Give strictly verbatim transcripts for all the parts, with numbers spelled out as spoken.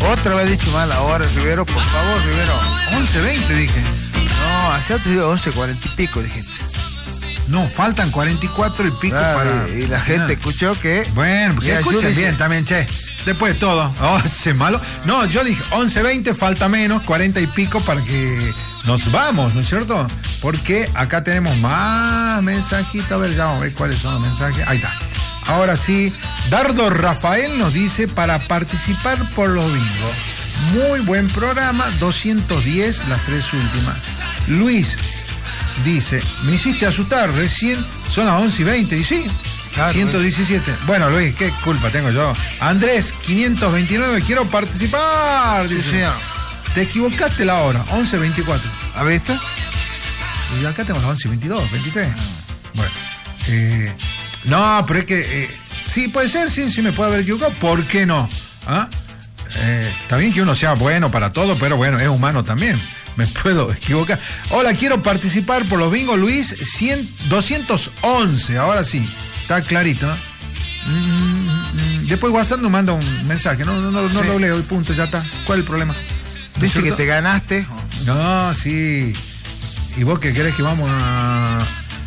Otra vez dicho mal ahora, Rivero, por favor, Rivero. once veinte dije. No, hace te digo once cuarenta y pico, dije. No, faltan cuarenta y cuatro y pico Claro, para... y la gente escuchó que... Bueno, porque Mira, escuchen yo bien dije- también, che. Después de todo. Oh, ese malo. No, yo dije once veinte, falta menos, cuarenta y pico para que nos vamos, ¿no es cierto? Porque acá tenemos más mensajitos. A ver, ya vamos a ver cuáles son los mensajes. Ahí está. Ahora sí, Dardo Rafael nos dice para participar por los bingos. Muy buen programa, doscientos diez, las tres últimas. Luis dice, me hiciste asustar, recién son las once y veinte, y sí, Claro, ciento diecisiete. Bueno, Luis, ¿qué culpa tengo yo? Andrés, quinientos veintinueve, quiero participar. Sí, Dice. señor. Te equivocaste la hora, once veinticuatro. ¿A visto? Y acá tenemos las once veintidós, veintitrés. Bueno, eh, no, pero es que, eh, sí, puede ser, sí, sí me puede haber equivocado, ¿por qué no? ¿Ah? Eh, está bien que uno sea bueno para todo, pero bueno, es humano también. Me puedo equivocar. Hola, quiero participar por los bingos, Luis, cien, doscientos once, ahora sí, está clarito, ¿no? Mm, mm, después WhatsApp nos manda un mensaje, no, no, no, no Sí. lo leo y punto, ya está. ¿Cuál es el problema? ¿No es Dice que cierto? te ganaste. No, sí. ¿Y vos qué querés que vamos a...?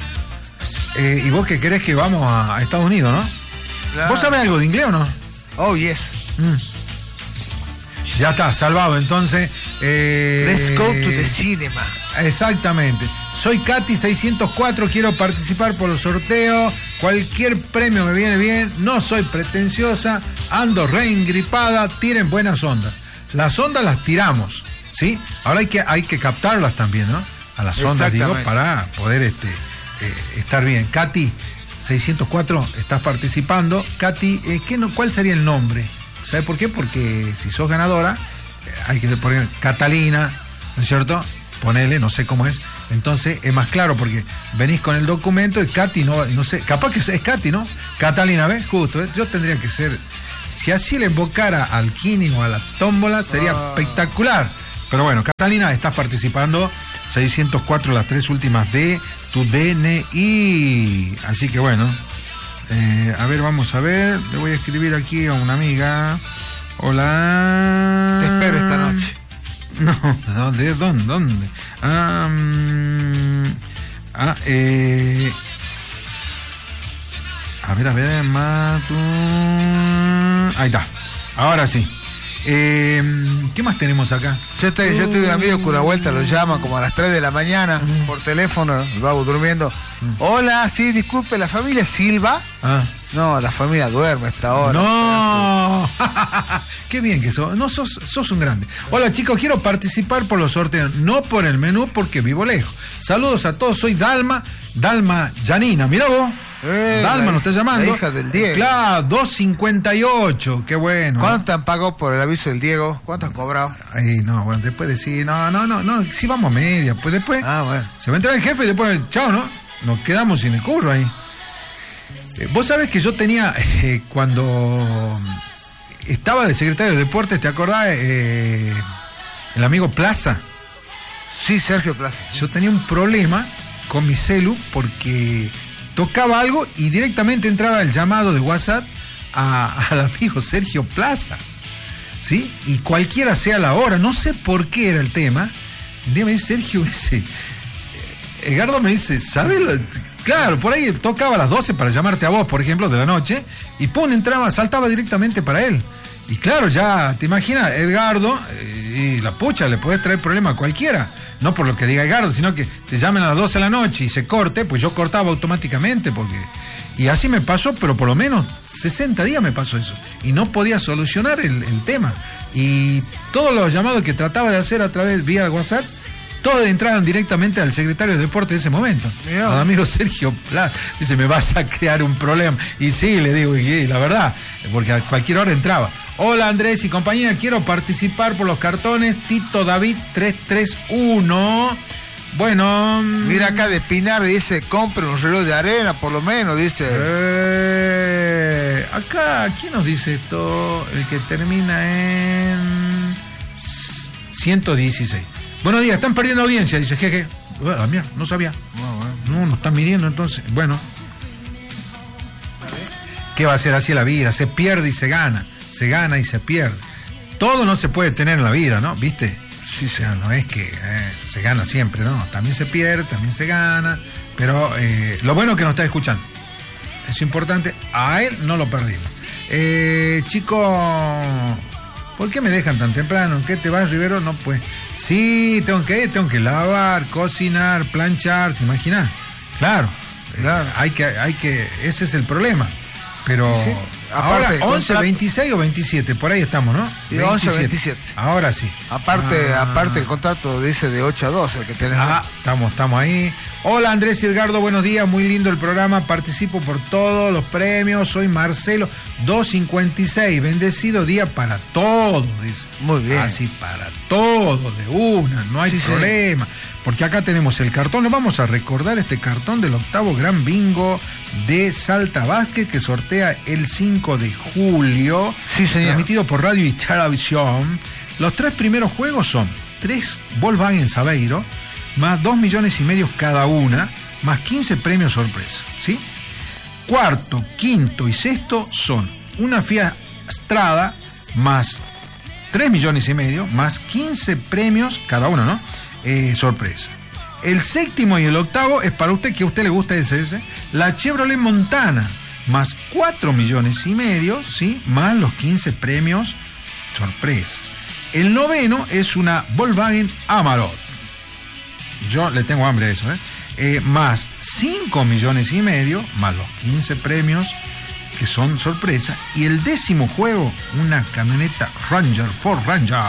Eh, ¿Y vos qué querés que vamos a, a Estados Unidos, no? Claro. ¿Vos sabés algo de inglés o no? Oh, yes. Mm. Ya está, salvado, entonces... Eh, Let's go to the cinema. Exactamente. Soy Katy seiscientos cuatro, quiero participar por los sorteos. Cualquier premio me viene bien. No soy pretenciosa, ando reingripada. Tiren buenas ondas. Las ondas las tiramos, ¿sí? Ahora hay que, hay que captarlas también, ¿no? A las ondas, digo, para poder este, eh, estar bien. Katy seiscientos cuatro, estás participando. Katy, eh, ¿qué no, ¿cuál sería el nombre? ¿Sabes por qué? Porque si sos ganadora, eh, hay que poner Catalina, ¿no es cierto? Ponele, no sé cómo es. Entonces es más claro porque venís con el documento y Katy no, no sé, capaz que es Katy, ¿no? Catalina, ¿ves? Justo, ¿eh? Yo tendría que ser, si así le invocara al Kini o a la tómbola, sería Ah. espectacular. Pero bueno, Catalina, estás participando, seiscientos cuatro, las tres últimas de tu D N I. Así que bueno, eh, a ver, vamos a ver, le voy a escribir aquí a una amiga. Hola. Te espero esta noche. No, ¿dónde? ¿Dónde? ¿Dónde? Ah, mm, ah, eh, a ver, a ver, Matu. Ahí está. Ahora sí. Eh, ¿Qué más tenemos acá? Yo, te, yo tuve un amigo que una vuelta lo llama como a las tres de la mañana por teléfono, el vago durmiendo. Hola, sí, disculpe, ¿la familia Silva? Ah. No, la familia duerme a esta hora. No, qué bien que sos. No, sos, sos un grande. Hola chicos, quiero participar por los sorteos, no por el menú porque vivo lejos. Saludos a todos, soy Dalma, Dalma Janina, mirá vos. Eh, Dalma la- nos está llamando. la hija del Diego. Claro, dos cincuenta y ocho, qué bueno. ¿Cuánto te han pagado por el aviso del Diego? ¿Cuánto han cobrado? Ay, no, bueno, después de sí, no, no, no, no, sí vamos a media, pues después Ah, bueno. se va a entrar el jefe y después, chao, ¿no? Nos quedamos sin el curro ahí. Eh, Vos sabés que yo tenía, eh, cuando estaba de secretario de Deportes, ¿te acordás? Eh, el amigo Plaza. Sí, Sergio Plaza. Yo tenía un problema con mi celu porque tocaba algo y directamente entraba el llamado de WhatsApp a- al amigo Sergio Plaza, ¿sí? Y cualquiera sea la hora, no sé por qué era el tema. Un día me dice, Sergio, me dice, Edgardo me dice, ¿sabes lo? Claro, por ahí tocaba a las doce para llamarte a vos, por ejemplo, de la noche, y pum, entraba, saltaba directamente para él. Y claro, ya, te imaginas, Edgardo, eh, y la pucha, le podés traer problema a cualquiera. No por lo que diga Edgardo, sino que te llamen a las doce de la noche y se corte, pues yo cortaba automáticamente, porque... Y así me pasó, pero por lo menos sesenta días me pasó eso. Y no podía solucionar el, el tema. Y todos los llamados que trataba de hacer a través, vía WhatsApp, todos entraban directamente al secretario de deporte de ese momento. Mirá. Al amigo Sergio Pla. Dice, me vas a crear un problema. Y sí, le digo, y, y la verdad, porque a cualquier hora entraba. Hola Andrés y compañía, quiero participar por los cartones Tito David trescientos treinta y uno. Bueno, Mira acá de Pinar, dice, compre un reloj de arena, por lo menos, dice. Eh, acá, ¿quién nos dice esto? El que termina en ciento dieciséis. Buenos días, están perdiendo audiencia, dice jeje. Bueno, la mierda, no sabía. No, nos están midiendo entonces. Bueno. ¿Qué va a ser así la vida? Se pierde y se gana. Se gana y se pierde. todo no se puede tener en la vida, ¿no? ¿Viste? Sí, O sea, no es que eh, se gana siempre, ¿no? También se pierde, también se gana, pero eh, lo bueno es que nos está escuchando. Es importante, a él no lo perdimos. Eh, chico, ¿por qué me dejan tan temprano? ¿Qué te vas, Rivero? No, pues, sí, tengo que ir, tengo que lavar, cocinar, planchar, ¿te imaginas? Claro, claro, hay que, hay que, ese es el problema. Pero sí, ahora aparte, once, contrato... veintiséis o veintisiete, por ahí estamos, ¿no? Y once, veintisiete. Ahora sí. Aparte, ah. aparte el contrato dice de ocho a doce que tenemos. Ah, estamos, estamos ahí. Hola Andrés y Edgardo, buenos días, muy lindo el programa, participo por todos los premios, soy Marcelo, dos cincuenta y seis, bendecido día para todos, dice. Muy bien. Así para todos, de una, no hay sí, problema. Sí. Porque acá tenemos el cartón, le vamos a recordar este cartón del octavo Gran Bingo de Salta Vázquez que sortea el cinco de julio, sí, señor. Transmitido por radio y televisión. Los tres primeros juegos son tres Volkswagen Saveiro, más dos millones y medio cada una, más quince premios sorpresa, ¿sí? Cuarto, quinto y sexto son una Fiat Strada, más tres millones y medio, más quince premios cada uno, ¿no? Eh, sorpresa. El séptimo y el octavo es para usted, que a usted le gusta ese, ese la Chevrolet Montana, más cuatro millones y medio, ¿sí? Más los quince premios sorpresa. El noveno es una Volkswagen Amarok. Yo le tengo hambre a eso, ¿eh? eh más cinco millones y medio, más los quince premios que son sorpresa. Y el décimo juego, una camioneta Ranger, Ford Ranger,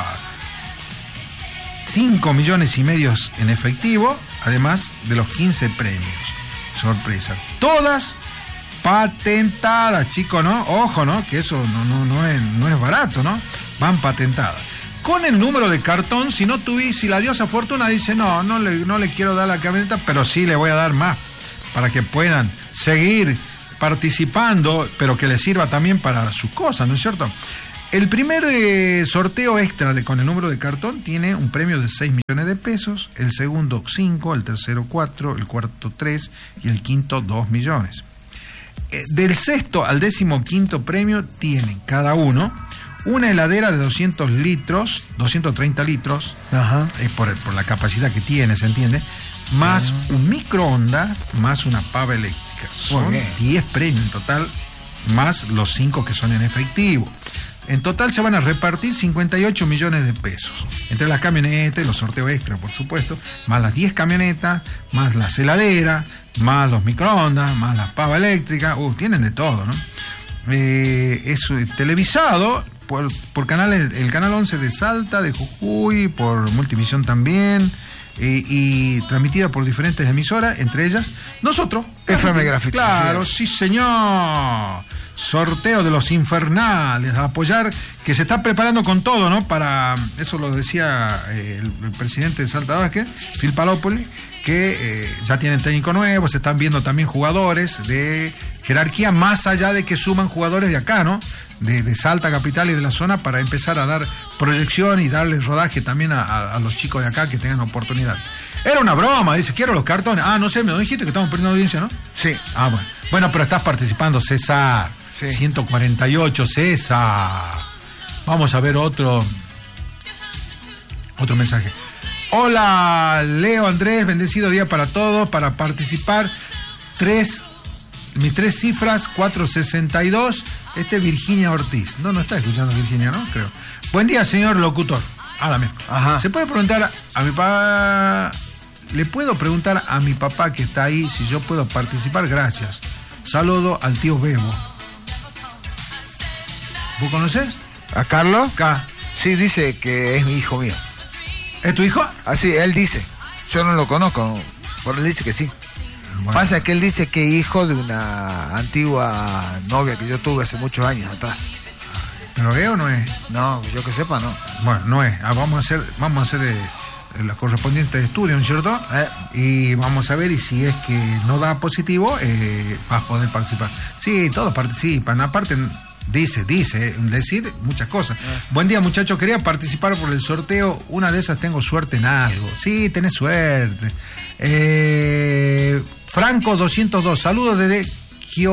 cinco millones y medio en efectivo, además de los quince premios sorpresa. Todas patentadas, chicos, ¿no? Ojo, ¿no? Que eso no, no, no, es, no es barato, ¿no? Van patentadas. Con el número de cartón, si no tuviste, si la diosa Fortuna dice, no, no le, no le quiero dar la camioneta, pero sí le voy a dar más, para que puedan seguir participando, pero que les sirva también para sus cosas, ¿no es cierto? El primer eh, sorteo extra de, con el número de cartón tiene un premio de seis millones de pesos, el segundo cinco, el tercero cuatro, el cuarto tres y el quinto dos millones. Eh, del sexto al décimo quinto premio tienen cada uno una heladera de doscientos litros, doscientos treinta litros, ajá, es por, por la capacidad que tiene, ¿se entiende? Más uh-huh. un microondas, más una pava eléctrica. Son diez premios en total, más los cinco que son en efectivo. En total se van a repartir cincuenta y ocho millones de pesos. Entre las camionetas y los sorteos extra, por supuesto, más las diez camionetas, más las heladeras, más los microondas, más la pava eléctrica. Uh, tienen de todo, ¿no? Eh, es televisado por, por canales, el canal once de Salta, de Jujuy, por Multivisión también, eh, y transmitida por diferentes emisoras, entre ellas nosotros. F M Gráfico. Claro, sí señor. Sorteo de los infernales, a apoyar, que se está preparando con todo, ¿no? Para, eso lo decía eh, el, el presidente de Salta Vázquez, Phil Palópoli, que eh, ya tienen técnico nuevo, se están viendo también jugadores de jerarquía, más allá de que suman jugadores de acá, ¿no? De, de Salta capital y de la zona, para empezar a dar proyección y darle rodaje también a, a, a los chicos de acá que tengan oportunidad. Era una broma, dice, quiero los cartones. Ah, no sé, me lo dijiste que estamos perdiendo audiencia, ¿no? Sí. Ah, bueno. Bueno, pero estás participando, César. Sí. ciento cuarenta y ocho, César. Vamos a ver otro otro mensaje. Hola, Leo, Andrés, bendecido día para todos. Para participar, tres, mis tres cifras, cuatrocientos sesenta y dos. Este es Virginia Ortiz. No, no está escuchando Virginia, ¿no? Creo. Buen día, señor locutor. Ahora mismo. Ajá. ¿Se puede preguntar a mi papá? ¿Le puedo preguntar a mi papá que está ahí si yo puedo participar? Gracias. Saludo al tío Bebo. ¿Vos conocés? ¿A Carlos? Acá. Sí, dice que es mi hijo mío. ¿Es tu hijo? Así, él dice. Yo no lo conozco, pero él dice que sí. Bueno. Pasa que él dice que es hijo de una antigua novia que yo tuve hace muchos años atrás. ¿Pero es o no es? No, yo que sepa, no. Bueno, no es. Ah, vamos a hacer, vamos a hacer eh, los correspondientes estudios, ¿no es cierto? Eh. Y vamos a ver, y si es que no da positivo, eh, vas a poder participar. Sí, todos participan. Aparte, dice, dice, decir muchas cosas. Eh. Buen día, muchachos. Quería participar por el sorteo. Una de esas tengo suerte en algo. Sí, tenés suerte. Eh, Franco doscientos dos. Saludos desde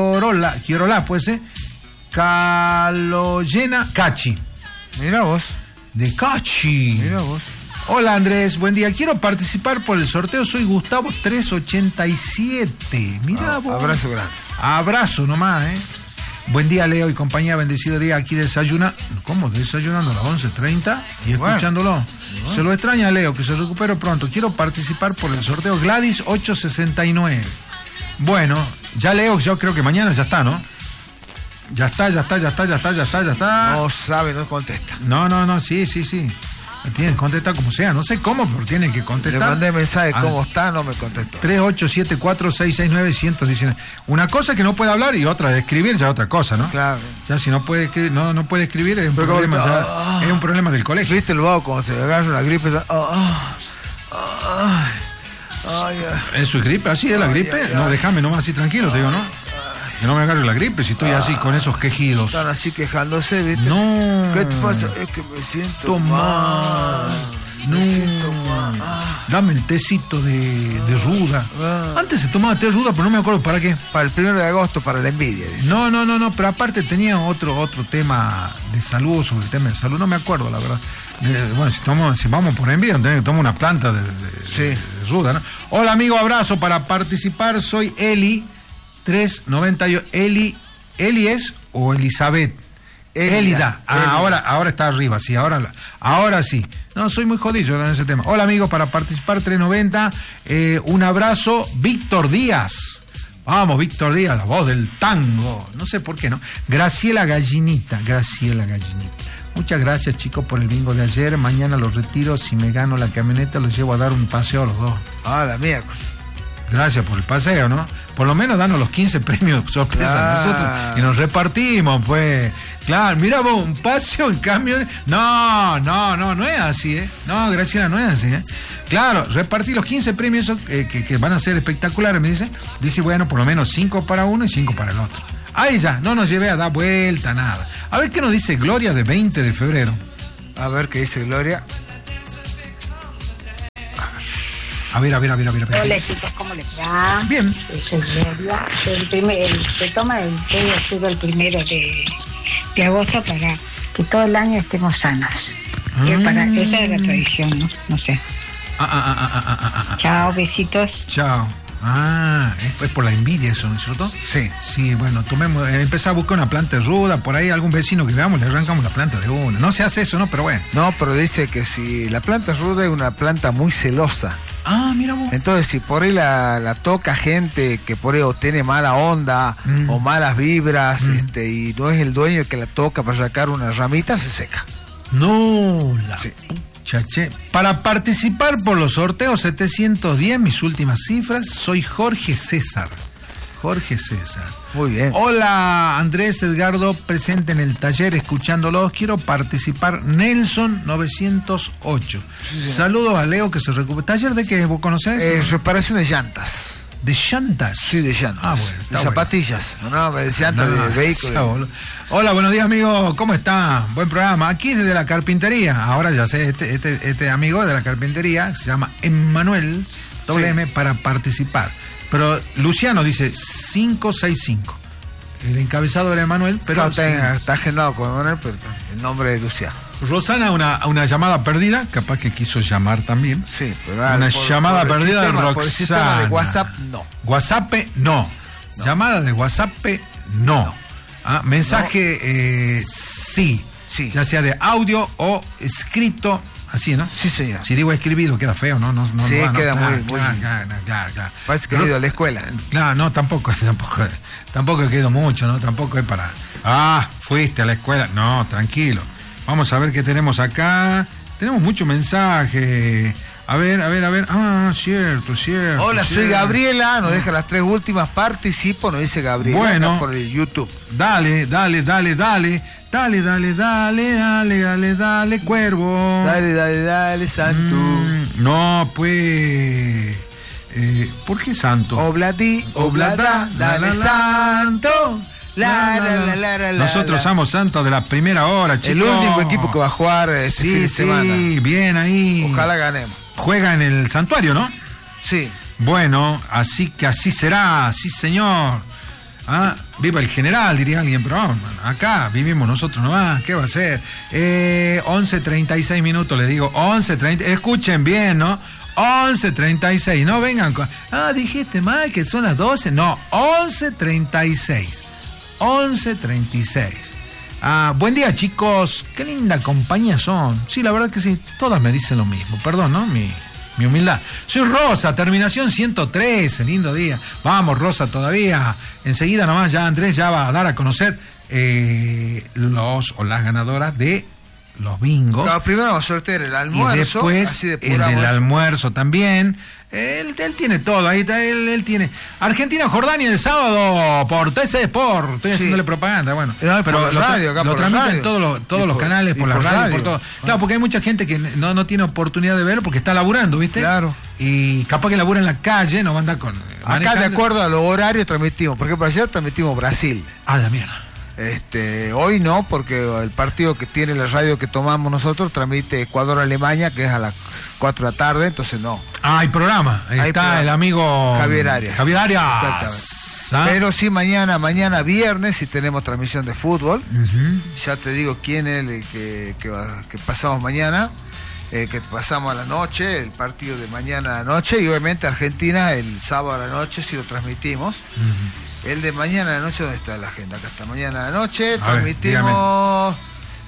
Giorola, puede ser. Caloyena Cachi. Mira vos. de Cachi. Mira vos. Hola Andrés, buen día. Quiero participar por el sorteo. Soy Gustavo trescientos ochenta y siete. Mira Ah, vos. abrazo grande. Abrazo nomás, ¿eh? Buen día, Leo y compañía. Bendecido día. Aquí desayuna. ¿Cómo? Desayunando a las once treinta y Bueno. escuchándolo. Bueno. Se lo extraña, Leo, que se recupere pronto. Quiero participar por el sorteo Gladys ochocientos sesenta y nueve. Bueno, ya Leo, yo creo que mañana ya está, ¿no? Ya está, ya está, ya está, ya está, ya está, ya está. No sabe, no contesta. No, no, no, sí, sí, sí. Tienen que contestar como sea. No sé cómo, pero tienen que Le contestar. mandé mensaje, Ah. ¿cómo está? No me contestó. tres ocho siete cuatro seis seis nueve uno cero uno nueve. Una cosa es que no puede hablar y otra de escribir, ya otra cosa, ¿no? Claro. Ya si no puede escribir, no, no puede escribir es un Pero problema, como- ya, ah. es un problema del colegio. ¿Viste el vago cuando se agarra una gripe? Ah, ah, ah, ay, ay. ¿Es su gripe? ¿Así es la Ay, gripe? ay, No, ay. déjame nomás así tranquilo, te digo, ¿no? Que no me agarre la gripe si estoy así con esos quejidos. Están así quejándose, ¿viste? No. ¿Qué te pasa? Es que me siento Toma. mal. No. Me siento mal. Ah, Dame el tecito de, de ruda. Ah. Antes se tomaba té ruda, pero no me acuerdo para qué. para el primero de agosto, para la envidia, dice. No, no, no, no, pero aparte tenía otro otro tema de salud, sobre el tema de salud, no me acuerdo, la verdad. De- bueno, si, tomo, si vamos por envío, tenemos que tomar una planta de, de, Sí. de- de ruda, ¿no? Hola, amigo, abrazo. Para participar soy Eli, tres noventa y ocho. Eli, ¿Eli es o Elizabeth? Elida. Elida. Ah, Elida. ahora, ahora está arriba, sí, ahora, la- ahora sí. No, soy muy jodido en ese tema. Hola, amigo, para participar tres noventa, eh, un abrazo, Víctor Díaz. Vamos, Víctor Díaz, la voz del tango. No sé por qué, ¿no? Graciela Gallinita, Graciela Gallinita. Muchas gracias, chicos, por el bingo de ayer. Mañana los retiro. Si me gano la camioneta, los llevo a dar un paseo a los dos. Ah, la miércoles. Gracias por el paseo, ¿no? Por lo menos danos los quince premios sorpresa Claro. a nosotros y nos repartimos, pues. Claro, mira vos, un paseo en cambio. No, no, no, no es así, ¿eh? No, Graciela, no es así, ¿eh? Claro, repartí los quince premios esos, eh, que, que van a ser espectaculares, me dice. Dice, bueno, por lo menos cinco para uno y cinco para el otro. Ahí ya, no nos llevé a dar vuelta, nada. A ver qué nos dice Gloria de veinte de febrero. A ver qué dice Gloria. A ver, a ver, a ver, a ver. A ver. Hola chicos, ¿cómo les va? Bien. Soy Gloria. El primer, el- se toma el té de octubre el primero de, de agosto para que todo el año estemos sanos. Ah. Eh, para, esa es la tradición, ¿no? No sé. Ah, ah, ah, ah, ah, ah, ah. Chao, besitos. Chao. Ah, es, es por la envidia eso, ¿no es cierto? Sí. Sí, bueno, tomemos, eh, empezar a buscar una planta ruda, por ahí algún vecino que veamos, le arrancamos la planta de una. No se hace eso, ¿no? Pero bueno. No, pero dice que si la planta ruda es una planta muy celosa. Ah, mira vos. Entonces, si por ahí la, la toca gente que por ahí o tiene mala onda Mm. o malas vibras, Mm. este, y no es el dueño que la toca para sacar una ramita, se seca. No, la Sí. pucha, che. Para participar por los sorteos setecientos diez, mis últimas cifras, soy Jorge César. Jorge César. Muy bien. Hola, Andrés Edgardo, presente en el taller, escuchándolos. Quiero participar. Nelson novecientos ocho. Saludos a Leo que se recupera. ¿Taller de qué? ¿Vos conocés? Eh, reparación de llantas. De llantas. Sí, de llantas. Ah, bueno. De está bueno. zapatillas. No, de llantas No, de vehículos. sea boludo. Hola, buenos días, amigo. ¿Cómo está? Buen programa. Aquí desde la carpintería. Ahora ya sé, este, este, este amigo de la carpintería se llama Emmanuel doble Sí. M para participar. Pero Luciano dice cinco seis cinco. El encabezado era Emmanuel, pero Claro, está, sí. está agendado con Manuel, pero el nombre de Luciano. Rosana, una, una llamada perdida, capaz que quiso llamar también. Sí, pero Una llamada el perdida de sistema- por el sistema de Roxana. WhatsApp, no. WhatsApp, no. Llamada de WhatsApp, no. Ah, mensaje, eh, sí. Sí. Ya sea de audio o escrito, así, ¿no? Sí, señor. Si digo escribido, queda feo, ¿no? no, no Sí, no va, ¿no? queda Claro, muy- muy- Claro, claro, claro, claro. Parece que he Ro- ido a la escuela. Claro, no, tampoco, tampoco, tampoco he quedado mucho, ¿no? Tampoco es para. Ah, fuiste a la escuela. No, tranquilo. Vamos a ver qué tenemos acá. Tenemos mucho mensaje. A ver, a ver, a ver. Ah, cierto, cierto. Hola, soy cierto. Gabriela, nos deja las tres últimas, participo, nos dice Gabriela Bueno. acá por el YouTube. Dale, dale, dale, dale. Dale, dale, dale, dale, dale, dale, cuervo. Dale, dale, dale, Santo. Mm, no, pues. Eh, ¿Por qué santo? Obladí, oblada, dale, Santo. La, la, la, la, la, la, Nosotros la. somos santos de la primera hora, chicos. El único equipo que va a jugar este fin Sí, de sí, semana. bien ahí. Ojalá ganemos. Juega en el santuario, ¿no? Sí. Bueno, así que así será, sí señor. Ah, viva el general, diría alguien, pero vamos, acá vivimos nosotros nomás, ¿qué va a ser? Eh, once treinta y seis minutos, les digo, once treinta, escuchen bien, ¿no? once treinta y seis, no vengan con... Ah, dijiste mal que son las doce, no, once treinta y seis, once treinta y seis. Ah, buen día, chicos, qué linda compañía son. Sí, la verdad que sí, todas me dicen lo mismo, perdón, ¿no? Mi... Mi humildad. Soy Rosa, terminación ciento trece, lindo día. Vamos, Rosa, todavía. Enseguida nomás ya Andrés ya va a dar a conocer eh, los o las ganadoras de los bingos. No, primero vamos a sortear el almuerzo. Y después así el del almuerzo también. Él, él tiene todo, ahí está, él, él tiene. Argentina, Jordania el sábado por T C Sport. Estoy sí. haciéndole propaganda, bueno. No, pero por lo, radio, acá lo por transmiten radio. en todos los, todos los por, canales, por la por radio, radio, por todo. ah. Claro, porque hay mucha gente que no, no tiene oportunidad de verlo porque está laburando, ¿viste? Claro. Y capaz que labura en la calle, no va a andar con. Acá, manejando. de acuerdo a los horarios, transmitimos. Por ejemplo, ayer transmitimos Brasil. Ah, la mierda. Este, hoy no, porque el partido que tiene la radio que tomamos nosotros transmite Ecuador-Alemania, que es a las cuatro de la tarde, entonces no. Ah, hay programa. Ahí hay está programa. El amigo Javier Arias. Javier Arias. Exactamente. ¿Ah? Pero sí, mañana, mañana viernes, si tenemos transmisión de fútbol. Uh-huh. Ya te digo quién es el que, que, va, que pasamos mañana, eh, que pasamos a la noche, el partido de mañana a la noche, y obviamente Argentina el sábado a la noche, si lo transmitimos. Uh-huh. El de mañana a la noche, ¿dónde está la agenda? Acá está, mañana a la noche, a transmitimos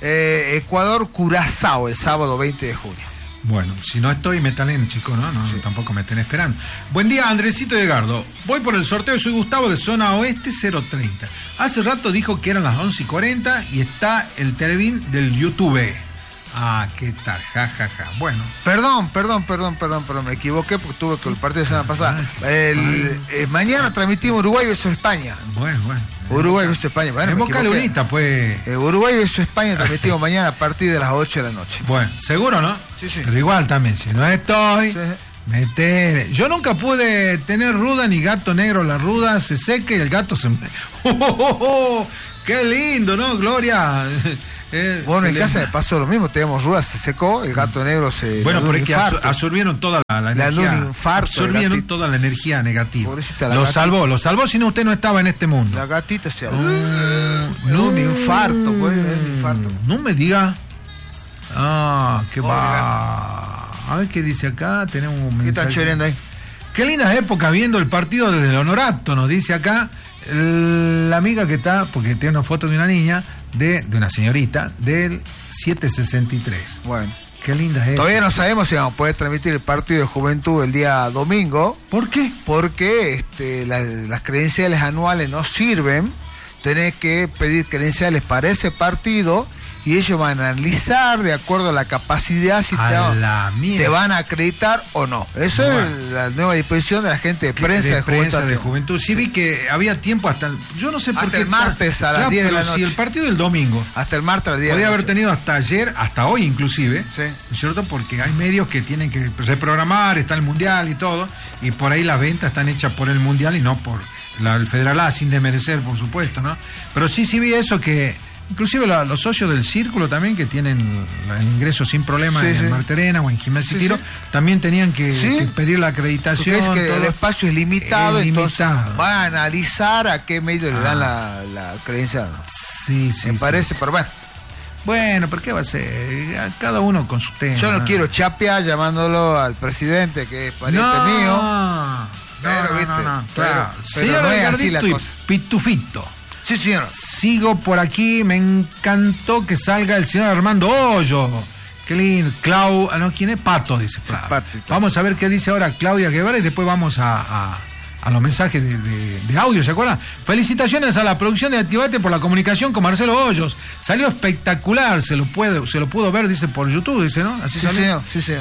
eh, Ecuador-Curazao el sábado veinte de junio. Bueno, si no estoy, me talen, chicos, ¿no? no sí. Tampoco me estén esperando. Buen día, Andresito y Edgardo. Voy por el sorteo, soy Gustavo de Zona Oeste cero treinta. Hace rato dijo que eran las once y cuarenta y está el Televín del YouTube. Ah, qué tal, ja, ja, ja. Bueno. Perdón, perdón, perdón, perdón, pero me equivoqué porque tuve con el partido de semana pasada. El, eh, mañana transmitimos Uruguay versus España. Bueno, bueno. Uruguay versus España. Bueno, en Boca Lunita, pues. Eh, Uruguay versus España transmitimos mañana a partir de las ocho de la noche. Bueno, seguro, ¿no? Sí, sí. Pero igual también, si no estoy, sí. meter. Yo nunca pude tener ruda ni gato negro. La ruda se seca y el gato se. ¡Oh, oh, oh, oh! ¡Qué lindo, ¿no, Gloria? Eh, bueno, en le... casa me pasó lo mismo, teníamos rudas, se secó, el gato negro se... Bueno, pero es que absorbieron toda la, la energía, un infarto, absorbieron toda la energía negativa. Pobrecita, lo gatita. salvó, lo salvó, si no usted no estaba en este mundo. La gatita se... Uh, no, un infarto, pues, un infarto. No me diga. Ah, qué va. A ver qué dice acá, tenemos un mensaje. ¿Qué están choreando ahí? Qué linda época viendo el partido desde el Honorato, nos dice acá la amiga que está, porque tiene una foto de una niña, de, de una señorita, del siete sesenta y tres. Bueno. Qué linda época. Todavía no sabemos si vamos a poder transmitir el partido de Juventud el día domingo. ¿Por qué? Porque este, la, las credenciales anuales no sirven. Tenés que pedir credenciales para ese partido y ellos van a analizar de acuerdo a la capacidad si a te, la te van a acreditar o no. Eso bueno. es la nueva disposición de la gente de prensa de, de, prensa juventud. de juventud. Sí, sí vi que había tiempo hasta el, yo no sé por hasta qué el martes a las claro, diez de la noche. Si el partido del domingo hasta el martes a las diez podía de la haber noche. tenido hasta ayer, hasta hoy inclusive, sí. ¿cierto? Porque hay medios que tienen que reprogramar, está el mundial y todo, y por ahí las ventas están hechas por el mundial y no por la, el Federal A, sin desmerecer, por supuesto, ¿no? Pero sí, sí vi eso que inclusive la, los socios del Círculo también, que tienen el ingreso sin problema sí, en sí. Marterena o en Gimnasia y Tiro, sí, sí. también tenían que, ¿Sí? que pedir la acreditación. Porque es que todo. el espacio es limitado, es entonces limitado. van a analizar a qué medio ah. le dan la, la credencial. Sí, sí. Me sí. parece, pero bueno. Bueno, ¿pero qué va a ser? Cada uno con su tema. Yo no, ¿no? quiero chapear llamándolo al presidente, que es pariente no. mío. Pero, no, no, ¿viste? no, no. Pero, Claro. pero Señor no es así la y cosa. Pitufito. Sí, señor. Sigo por aquí, me encantó que salga el señor Armando Hoyo. Qué lindo. Clau, ¿no? ¿Quién es? Pato, dice. Sí, Pato, vamos a ver qué dice ahora Claudia Guevara y después vamos a, a, a los mensajes de, de, de audio, ¿se acuerdan? Felicitaciones a la producción de Activate por la comunicación con Marcelo Hoyos. Salió espectacular, se lo puede, se lo pudo ver, dice, por YouTube, dice, ¿no? Así sí, salió. Señor, sí, señor.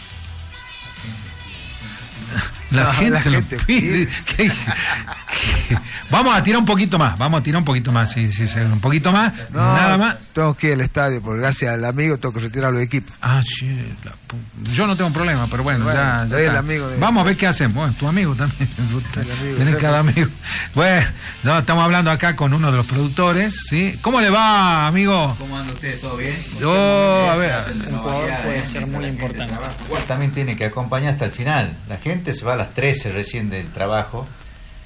La, no, la gente lo gente pide. ¿Qué, qué? Vamos a tirar un poquito más, vamos a tirar un poquito más, sí, sí, sí, un poquito más, no, nada más. Tengo que ir al estadio, porque gracias al amigo tengo que retirar los equipos. Ah, sí, la, yo no tengo problema, pero bueno, bueno ya, ya el amigo de... Vamos a ver qué hacemos. Bueno, tu amigo también. Tienes cada amigo. Bueno, no, estamos hablando acá con uno de los productores, ¿sí? ¿Cómo le va, amigo? ¿Cómo anda usted? ¿Todo bien? Oh, a ver. Un jugador puede ser muy importante. Igual también tiene que acompañar hasta el final. La gente se va a las trece recién del trabajo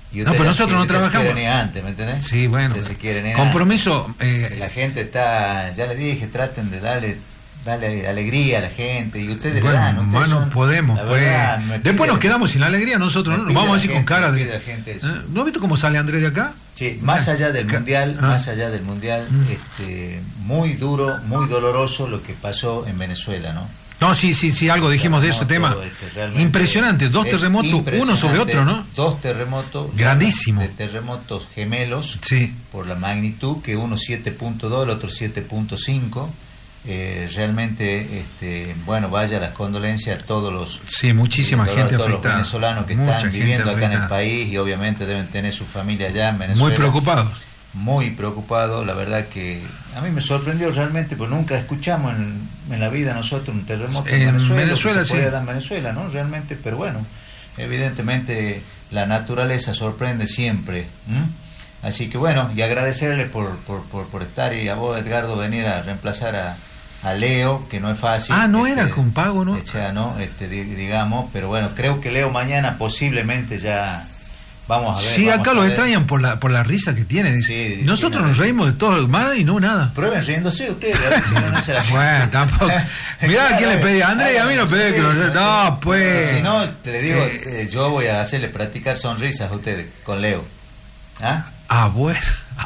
Y no, pero nosotros no trabajamos. Se quieren ir antes, ¿me entendés? Sí, bueno. Se quieren ir compromiso. Antes. Eh, la gente está, ya les dije, traten de darle, darle alegría a la gente y ustedes bueno, le dan. Ustedes no son, podemos, pues. Verdad, después nos quedamos sin la alegría nosotros, ¿no? Nos vamos a decir con cara de. ¿Eh? ¿No has visto cómo sale Andrés de acá? Sí, más allá del mundial, ah. más allá del mundial, mm. este, muy duro, muy doloroso lo que pasó en Venezuela, ¿no? No, sí, sí, sí, algo dijimos de ese tema. Este, impresionante, dos terremotos, uno sobre otro, ¿no? Dos terremotos. Grandísimo. De terremotos gemelos, sí. Por la magnitud, que uno siete punto dos, el otro siete punto cinco. Eh, realmente, este, bueno, vaya las condolencias a todos los... Sí, muchísima eh, gente a todos afectada. los venezolanos que Mucha están viviendo acá afectada. en el país y obviamente deben tener su familia allá en Venezuela. Muy preocupados. Muy preocupado, la verdad que a mí me sorprendió realmente, porque nunca escuchamos en, en la vida nosotros un terremoto en, en Venezuela, Venezuela que se puede sí. dar en Venezuela, ¿no? Realmente, pero bueno, evidentemente la naturaleza sorprende siempre. ¿m? Así que bueno, y agradecerle por, por, por, por estar, y a vos, Edgardo, venir a reemplazar a, a Leo, que no es fácil. Ah, no este, era con pago, ¿no? O sea, no, este, digamos, pero bueno, creo que Leo mañana posiblemente ya... Vamos a ver. Sí, vamos acá a los ver. extrañan por la por la risa que tiene. Dice. Sí, nosotros sí, nos no, reímos de todo mal y no nada. Prueben riéndose ustedes, a ver si no, no se la... Bueno, tampoco. Mirá a quién le pedí. A Andrés, a mí no pedí que nos... No, pues. Si no, te digo, eh, yo voy a hacerle practicar sonrisas a ustedes con Leo. ¿Ah? Ah, bueno.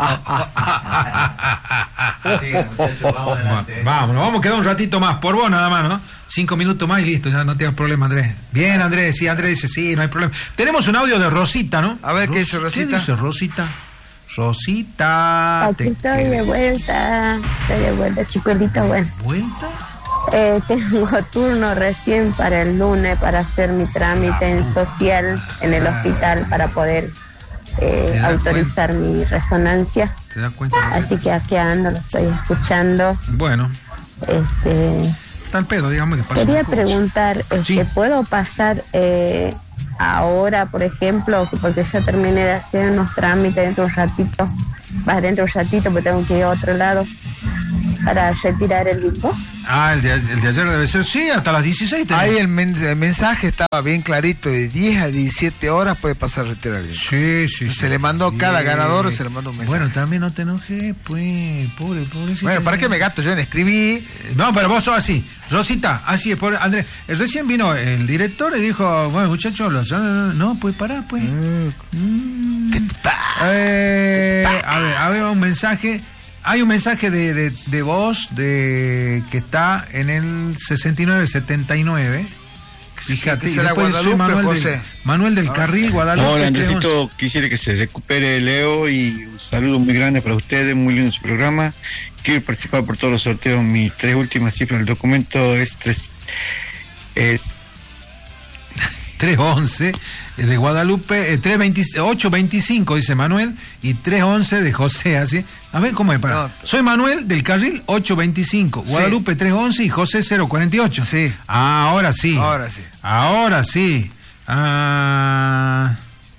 Sí, muchachos, vamos adelante. Vamos, vamos a quedar un ratito más. Por vos nada más, ¿no? Cinco minutos más y listo, ya no tengas problema, Andrés. Bien, Andrés, sí, Andrés dice, sí, no hay problema. Tenemos un audio de Rosita, ¿no? A ver, Ros- ¿qué dice Rosita? ¿Qué dice Rosita? Rosita. Aquí estoy de vuelta, estoy de vuelta, chicuelito, bueno. ¿Vuelta? Eh, tengo turno recién para el lunes para hacer mi trámite en social en el hospital para poder eh, autorizar cuenta? mi resonancia. ¿Te das cuenta? Así que aquí ando, lo estoy escuchando. Bueno. Este... Tal pedo, digamos, de paso. Quería preguntar, este, sí. ¿puedo pasar eh, ahora, por ejemplo, porque yo terminé de hacer unos trámites dentro de un ratito, va dentro de un ratito, porque tengo que ir a otro lado, para retirar el limbo? Ah, el de, el de ayer debe ser, sí, hasta las dieciséis. Tenemos. Ahí el, men el mensaje estaba bien clarito, de diez a diecisiete horas puede pasar a retirar el limbo. Sí, sí, Se sí. le mandó a sí. cada ganador, se le mandó un mensaje. Bueno, también no te enojes, pues, pobre, pobrecito. Bueno, ¿para qué me gasto yo en escribir? No, pero vos sos así. Rosita, así es, pobre Andrés. Recién vino el director y dijo, bueno, muchachos, los... no, pues pará, pues. Mm. Mm. Eh, a ver, a ver, un mensaje. Hay un mensaje de, de, de voz de que está en el sesenta y nueve setenta y nueve. Fíjate, y después soy Manuel del, Manuel del Carril, Guadalupe. Hola, Andresito, quisiera que se recupere Leo y un saludo muy grande para ustedes, muy lindo su programa. Quiero participar por todos los sorteos. Mis tres últimas cifras del documento es tres, es tres once de Guadalupe, eh, tres veinte, ocho veinticinco dice Manuel y tres once de José, así. A ver cómo es para. No. Soy Manuel del Carril ocho veinticinco, Guadalupe sí. tres once y José cero cuarenta y ocho. Sí. Ah, ahora sí. Ahora sí. Ahora sí. Ah,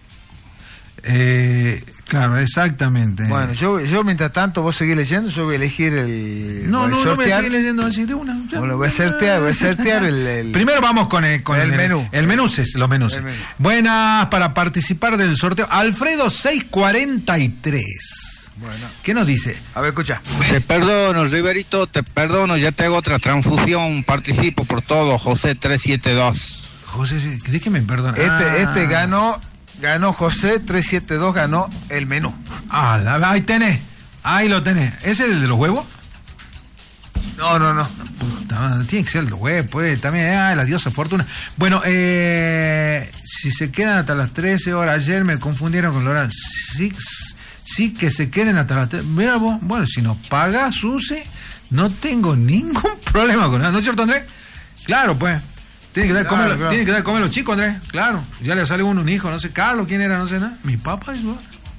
eh, claro, exactamente. Bueno, yo, yo mientras tanto vos seguís leyendo, yo voy a elegir el... No, no, no voy a seguir leyendo así de una. Ya. Bueno, voy a sortear, voy a sortear el, el... Primero vamos con el, con el, el menú. El menú, los menús. Menú. Buenas, para participar del sorteo. Alfredo seiscientos cuarenta y tres. Bueno. ¿Qué nos dice? A ver, escucha. Te perdono, Riverito, te perdono, ya te hago otra transfusión, participo por todo, José trescientos setenta y dos. José, ¿de qué me perdona? Este, ah. este ganó, ganó José trescientos setenta y dos, ganó el menú. Ah, la, ahí tenés, ahí lo tenés. ¿Ese es el de los huevos? No, no, no. Puta, tiene que ser el de los huevos, pues, también, ah, la diosa Fortuna. Bueno, eh, si se quedan hasta las trece horas, ayer me confundieron con Loran. Sí, sí que se queden hasta las trece. Mira vos, bueno, si nos paga Susi, no tengo ningún problema con nada, ¿no es cierto, Andrés? Claro, pues. Tiene que dar claro, comer, claro. tiene que dar comer a los chicos, Andrés. Claro. Ya le sale uno un hijo, no sé, Carlos, ¿quién era? No sé nada. Mi papá es vos.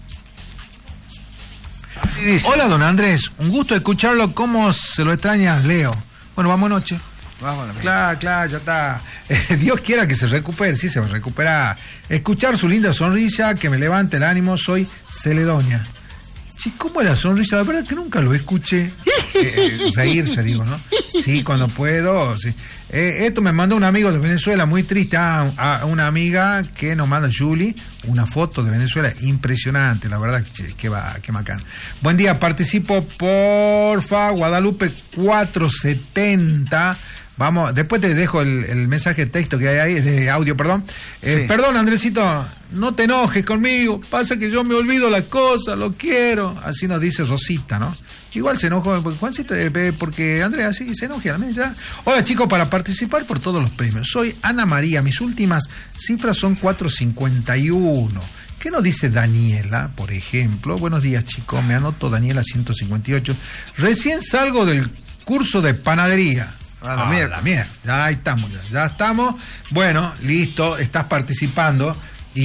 Hola, don Andrés. Un gusto escucharlo. ¿Cómo se lo extraña, Leo? Bueno, vamos noche. Vámonos. Claro, claro, ya está. Eh, Dios quiera que se recupere, sí se va a recuperar. Escuchar su linda sonrisa, que me levante el ánimo, soy Celedonia. Sí, ¿cómo es la sonrisa? La verdad que nunca lo escuché eh, reírse, digo, ¿no? Sí, cuando puedo, sí. Eh, esto me mandó un amigo de Venezuela, muy triste, a, a una amiga que nos manda, Julie, una foto de Venezuela impresionante, la verdad, que, que va, que bacán. Buen día, participo, porfa, Guadalupe cuatrocientos setenta. Vamos, después te dejo el, el mensaje de texto que hay ahí, de audio, perdón. Eh, sí. Perdón, Andresito, no te enojes conmigo, pasa que yo me olvido las cosas, lo quiero. Así nos dice Rosita, ¿no? Igual se enojó, porque Juancito, eh, porque Andrea sí se enoja también ya. Hola chicos, para participar por todos los premios, soy Ana María, mis últimas cifras son cuatrocientos cincuenta y uno. ¿Qué nos dice Daniela, por ejemplo? Buenos días chicos, me anoto Daniela ciento cincuenta y ocho. Recién salgo del curso de panadería. Ah, la mierda, la mierda, ya estamos, ya, ya estamos. Bueno, listo, estás participando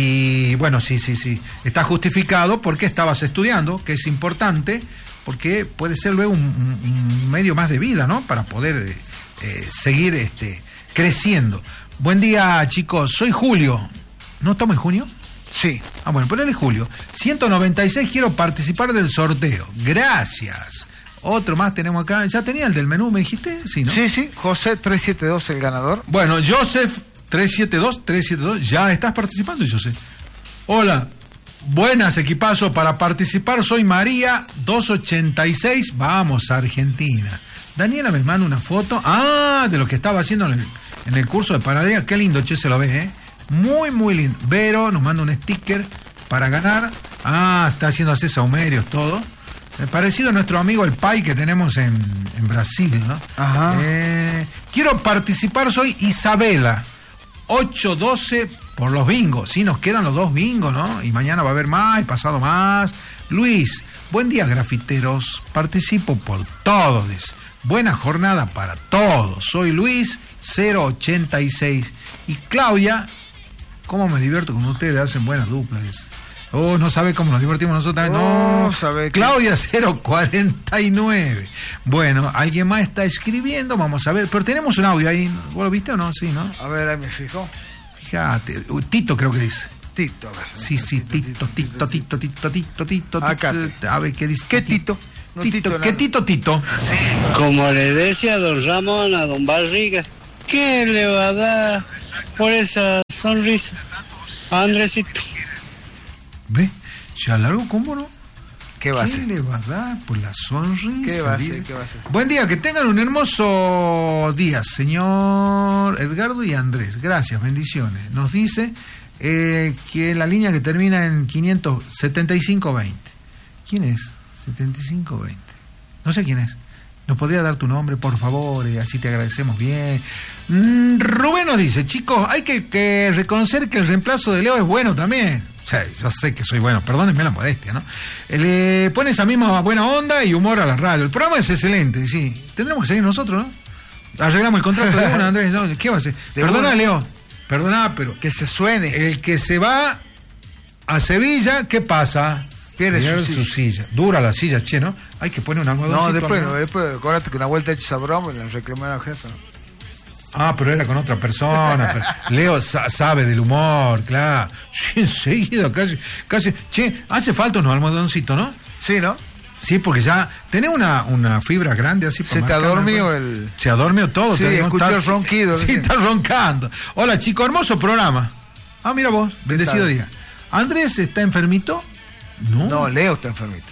y bueno, sí, sí, sí, está justificado porque estabas estudiando, que es importante, porque puede ser luego un, un medio más de vida, ¿no? Para poder eh, seguir este, creciendo. Buen día, chicos, soy Julio. ¿No estamos en junio? Sí. Ah, bueno, ponele Julio. ciento noventa y seis, quiero participar del sorteo. Gracias. Otro más tenemos acá. ¿Ya tenía el del menú, me dijiste? Sí, ¿no? Sí, sí. José trescientos setenta y dos, el ganador. Bueno, Joseph trescientos setenta y dos, trescientos setenta y dos. Ya estás participando, Joseph. Hola. Buenas, equipazo. Para participar soy María doscientos ochenta y seis. Vamos a Argentina. Daniela me manda una foto. Ah, de lo que estaba haciendo en el, en el curso de panadería. Qué lindo, che, se lo ve, ¿eh? Muy, muy lindo. Vero nos manda un sticker para ganar. Ah, está haciendo así saumerios, todo. Parecido a nuestro amigo el Pai que tenemos en, en Brasil, ¿no? Ajá. Eh, quiero participar, soy Isabela, ocho doce por los bingos. Sí, nos quedan los dos bingos, ¿no? Y mañana va a haber más, y pasado más. Luis, buen día, grafiteros. Participo por todos. Buena jornada para todos. Soy Luis, cero ochenta y seis. Y Claudia, ¿cómo me divierto con ustedes? Hacen buenas duplas. Oh, no sabe cómo nos divertimos nosotros también. Oh, no, sabe Claudia cero cuarenta y nueve. Bueno, alguien más está escribiendo, vamos a ver. Pero tenemos un audio ahí. ¿Vos lo viste o no? Sí, ¿no? A ver, ahí me fijo. Fíjate. Tito creo que dice. Tito, a ver. Sí, sí, Tito, Tito, Tito, Tito, Tito, Tito. Acá. A ver, ¿qué dice? ¿Qué Tito? No, Tito, Tito, ¿qué Tito, Tito? Como le decía don Ramón a don Barriga, ¿qué le va a dar por esa sonrisa a Andresito? ¿Ve? Se alargó, ¿cómo no? ¿Qué va a ¿Qué hacer? le va a dar por la sonrisa? ¿Qué va a dice? hacer? ¿Qué va a hacer? Buen día, que tengan un hermoso día, señor Edgardo y Andrés. Gracias, bendiciones. Nos dice eh, que la línea que termina en quinientos setenta y cinco veinte. ¿Quién es? setenta y cinco veinte. No sé quién es. ¿Nos podría dar tu nombre, por favor? Eh, así te agradecemos bien. Mm, Rubén nos dice, chicos, hay que, que reconocer que el reemplazo de Leo es bueno también. O sea, yo sé que soy bueno, perdónenme la modestia, ¿no? Le pone esa misma buena onda y humor a la radio. El programa es excelente, sí. Tendremos que seguir nosotros, ¿no? Arreglamos el contrato de una, Andrés, ¿no? ¿Qué va a hacer? Perdona, Leo, perdona, pero... Que se suene. El que se va a Sevilla, ¿qué pasa? Pierde, Pierde su, su silla. silla. Dura la silla, che, ¿no? Hay que poner un almohadoncito. No, después, ¿no? después, acuérdate que una vuelta hecha esa broma y la reclamaron al jefe, ¿no? Ah, pero era con otra persona. Pero Leo sa- sabe del humor, claro. Sí, enseguida, casi, casi. Che, hace falta unos almohadoncitos, ¿no? Sí, ¿no? Sí, porque ya tenés una, una fibra grande así. Se te adormió el... Se adormió todo. Sí, te escuché está- el ronquido. Sí, está roncando. Hola, chico, hermoso programa. Ah, mira vos, bendecido tal? día. ¿Andrés está enfermito? No. No, Leo está enfermito.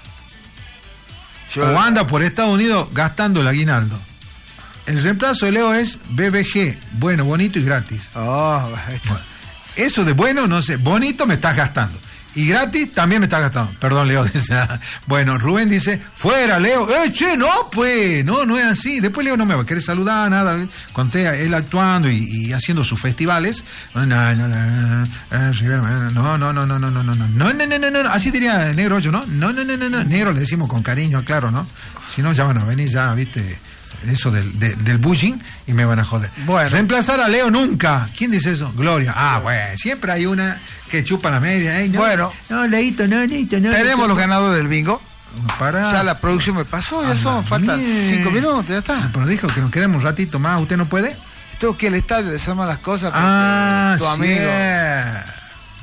Yo- O anda por Estados Unidos gastando el aguinaldo. El reemplazo de Leo es B B G, bueno, bonito y gratis. Oh, ahí está. Bueno, eso de bueno, no sé, bonito me estás gastando. Y gratis también me estás gastando. Perdón, Leo. Dice, bueno, Rubén dice, fuera, Leo. Eh, che, no, pues, no, no es así. Después Leo no me va a querer saludar, nada. Cuando esté él actuando y, y haciendo sus festivales. No, no, no, no, no, no, no, no, no, no, no, no, no, no, no, no, así diría Negro yo, ¿no? No, no, no, no, no, Negro le decimos con cariño, claro, ¿no? Si no, ya van a venir, ya, viste, eso del, de, del bullying y me van a joder. Bueno. Reemplazar a Leo nunca. ¿Quién dice eso? Gloria. Ah, bueno, siempre hay una que chupa la media. ¿Eh? No, Bueno. no, Leito, no, Leito, no. Tenemos Leito. los ganadores del bingo. Para. Ya la producción me pasó, ya Ah, son, faltan bien. cinco minutos, ya está. Pero dijo que nos quedemos un ratito más. ¿Usted no puede? Tengo que ir al estadio, desarmar las cosas. Ah, tu sí. amigo.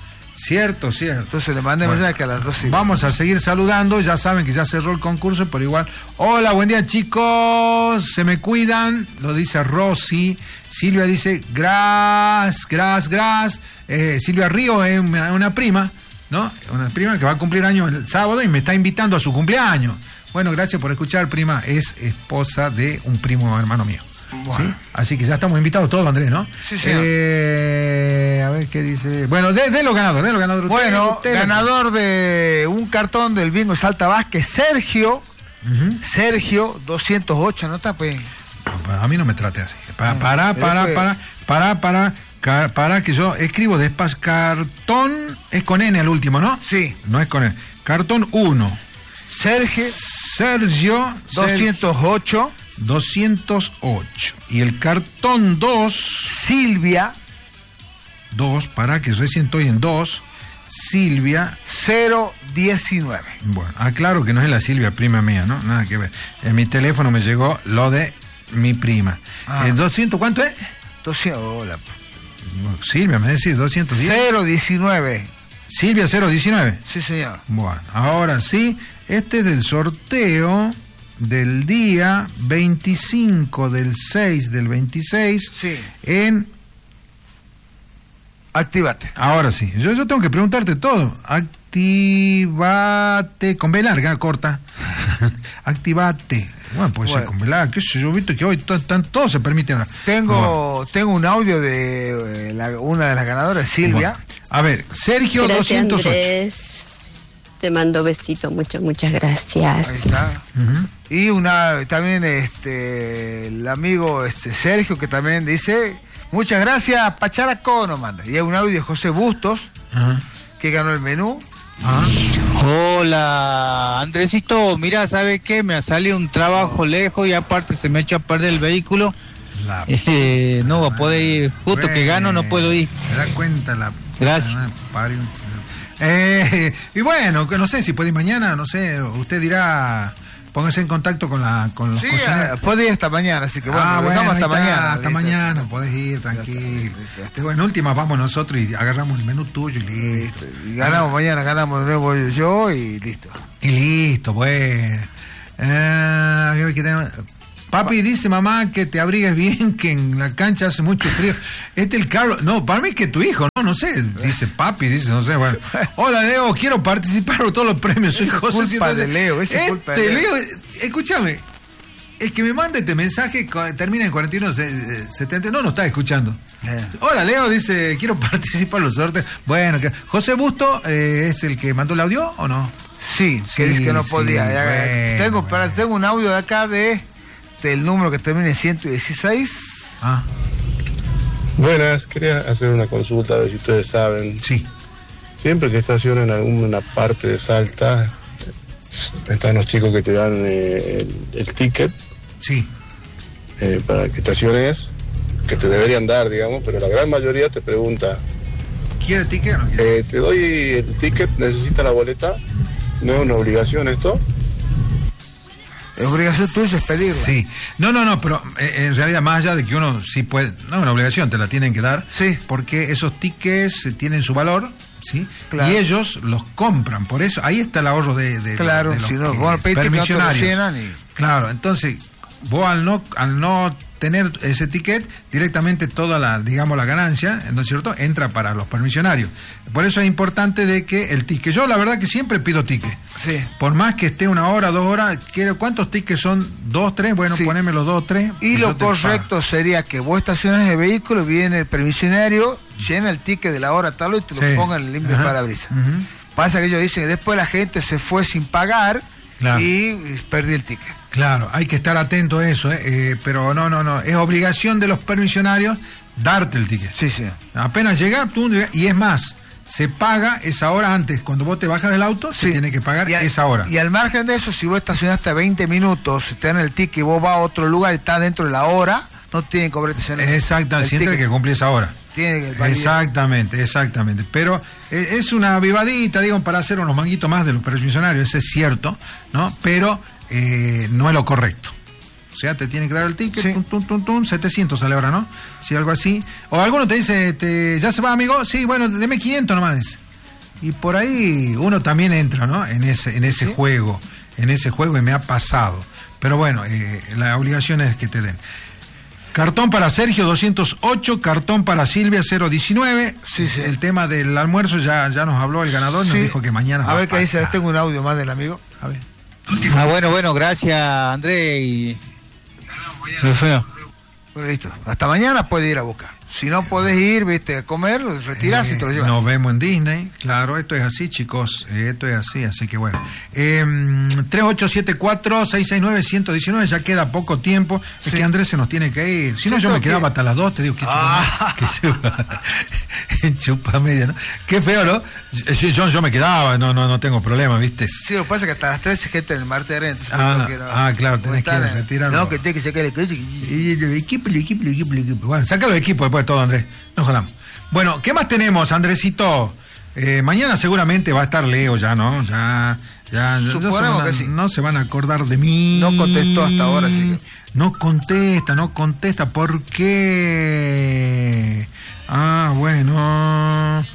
Cierto, cierto. Entonces le mandé Bueno, mensaje que a las doce. Vamos a seguir saludando, ya saben que ya cerró el concurso, pero igual. Hola, buen día chicos, se me cuidan, lo dice Rosy. Silvia dice, gras, gras, gras. Eh, Silvia Río es una, una prima, ¿no? Una prima que va a cumplir años el sábado y me está invitando a su cumpleaños. Bueno, gracias por escuchar, prima, es esposa de un primo hermano mío. Bueno. ¿Sí? Así que ya estamos invitados todos, Andrés, ¿no? Sí, señor. Eh, a ver qué dice. Bueno, de, de los ganadores, de los ganadores. Bueno, usted, usted ganador de un cartón del bingo Salta Vázquez, Sergio. Uh-huh. Sergio doscientos ocho, ¿no está, pues? No, a mí no me trate así. Para, para, para, para, para, para, para, para, que yo escribo despacio. Cartón, es con N al último, ¿no? Sí. No es con N. Cartón uno. Sergio. Sergio. doscientos ocho. doscientos ocho. Y el cartón dos. Silvia. dos, para que recién estoy en dos. Silvia. cero diecinueve. Bueno, aclaro que no es la Silvia, prima mía, ¿no? Nada que ver. En mi teléfono me llegó lo de mi prima. Ah. ¿El doscientos cuánto es? doscientos, hola. Silvia, me decís doscientos diez. cero diecinueve. Silvia cero diecinueve. Sí, señor. Bueno, ahora sí, este es del sorteo del día veinticinco del seis del veintiséis. Sí. En... Actívate. Ahora sí, yo, yo tengo que preguntarte todo. Actívate, con B larga, corta. Actívate. Bueno, puede bueno. ser con B larga, qué sé yo, visto que hoy to, to, todo se permite ahora. Tengo, bueno. tengo un audio de eh, la, una de las ganadoras, Silvia. Bueno. A ver, Sergio gracias, doscientos ocho. Andrés. Te mando besitos, muchas, muchas gracias. Ahí está. Uh-huh. Y una también este el amigo este Sergio que también dice, muchas gracias, Pacharaco nos manda. Y hay un audio de José Bustos, uh-huh. que ganó el menú. Uh-huh. Hola, Andresito, mira, ¿sabe qué? Me ha salido un trabajo lejos y aparte se me echó a perder el vehículo. La... Eh, no va a poder ir, justo bueno, que gano no puedo ir. ¿Te das cuenta la... Gracias. Eh, y bueno, que no sé si puede ir mañana, no sé, usted dirá, póngase en contacto con la con los sí, cocineros. Puede ir hasta mañana, así que bueno, ah, bueno hasta está, mañana. Hasta ¿viste? Mañana, podés ir, tranquilo. Bueno, en última vamos nosotros y agarramos el menú tuyo y listo. Y ganamos ah. mañana, ganamos de nuevo yo y listo. Y listo, pues. Eh, ¿qué tenemos? Papi dice, mamá, que te abrigues bien, que en la cancha hace mucho frío. Este el Carlos, no, para mí es que tu hijo, no, no sé, dice papi, dice, no sé, bueno. Hola, Leo, quiero participar por todos los premios. Soy es José. Culpa de Leo, es este culpa de Leo. Leo, escúchame, el que me manda este mensaje termina en cuarenta y uno setenta, no, no está escuchando. Yeah. Hola, Leo, dice, quiero participar en los sorteos. Bueno, que, José Busto, eh, ¿es el que mandó el audio o no? Sí, sí que dice que no sí, podía. Bueno, tengo, bueno. Para, tengo un audio de acá de... el número que termina en ciento dieciséis. Ah. Buenas, quería hacer una consulta, a ver si ustedes saben. Sí. Siempre que estacionan en alguna parte de Salta, están los chicos que te dan eh, el, el ticket. Sí. Eh, para que estaciones, que te deberían dar, digamos, pero la gran mayoría te pregunta. ¿Quiere el ticket o no quiere? Eh, te doy el ticket, necesita la boleta. ¿No es una obligación esto? Es obligación tuya, es pedirla. Sí. No, no, no, pero eh, en realidad más allá de que uno sí puede... No, una obligación, te la tienen que dar. Sí. Porque esos tickets tienen su valor, ¿sí? Claro. Y ellos los compran, por eso ahí está el ahorro de, de, claro, de, de los si no, que, vos permisionarios. Y... Claro, entonces vos al no, al no tener ese ticket, directamente toda la, digamos, la ganancia, ¿no es cierto?, entra para los permisionarios. Por eso es importante de que el ticket, yo la verdad que siempre pido ticket. Sí. Por más que esté una hora, dos horas, quiero, ¿cuántos tickets son? ¿Dos, tres? Bueno, sí. Poneme los dos, tres. Y lo correcto sería que vos estaciones el vehículo, viene el permisionario, llena el ticket de la hora tal y te lo sí. pongan en el limpio parabrisas. Uh-huh. Pasa que ellos dicen que después la gente se fue sin pagar, claro, y perdí el ticket. Claro, hay que estar atento a eso, ¿eh? Eh, pero no, no, no, es obligación de los permisionarios darte el ticket. Sí, sí. Apenas llega, tú, y es más, se paga esa hora antes, cuando vos te bajas del auto, sí, se tiene que pagar a, esa hora. Y al margen de eso, si vos estacionaste veinte minutos, te dan el ticket y vos vas a otro lugar y estás dentro de la hora, no tienen que cobrar estacionamiento. Exactamente, siempre que cumplir esa hora. Tiene que exactamente, exactamente. Pero eh, es una vivadita, digo, para hacer unos manguitos más de los permisionarios, eso es cierto, ¿no? Pero eh, no es lo correcto. O sea, te tienen que dar el ticket, sí, tum, tum, tum, tum, setecientos sale ahora, ¿no? Si algo así. O alguno te dice, te, ¿ya se va, amigo? Sí, bueno, deme quinientos nomás. y por ahí uno también entra, ¿no? En ese, en ese ¿Sí? juego, en ese juego y me ha pasado. Pero bueno, eh, la obligación es que te den. Cartón para Sergio doscientos ocho, cartón para Silvia cero diecinueve. Sí, sí. El tema del almuerzo ya, ya nos habló el ganador, sí. Nos dijo que mañana. A ver qué dice, tengo un audio más del amigo. A ver. Ah, bueno, bueno, gracias André y. Bueno, listo. Hasta mañana puede ir a buscar. Si no podés ir, viste, a comer, retirás eh, y te lo llevas. Nos vemos en Disney, claro, esto es así, chicos, esto es así, así que bueno. Eh, tres ocho siete cuatro, seis seis nueve, uno uno nueve, ya queda poco tiempo, es sí. que Andrés se nos tiene que ir. Si no, yo me quedaba que... hasta las dos, te digo, que ah. chupa, que chupa media, ¿no? Qué feo, ¿no? Yo, yo me quedaba, no, no, no tengo problema, ¿viste? Sí, lo que pasa es que hasta las tres gente en el martes de entonces, ah, no, no, ah, claro, tenés que retirar. No, que tiene que sacar el equipo, el equipo, el equipo, el equipo. Bueno, saca los equipos después de todo, Andrés. No jodamos. Bueno, ¿qué más tenemos, Andresito? Eh, mañana seguramente va a estar Leo ya, ¿no? Ya, ya, no se, van a, sí. no se van a acordar de mí. No contestó hasta ahora, sí. No contesta, no contesta. ¿Por qué? Ah, bueno.